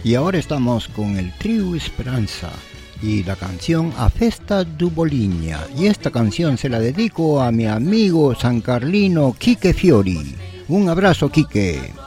Y ahora estamos con el Trío Esperanza y la canción A Festa do Bolinha. Y esta canción se la dedico a mi amigo sancarlino Quique Fiori. Un abrazo, Quique.